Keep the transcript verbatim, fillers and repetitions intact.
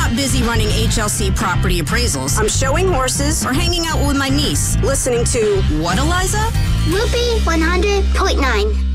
not busy running H L C property appraisals. I'm showing horses or hanging out with my niece, listening to what, Eliza? Loopy one hundred point nine.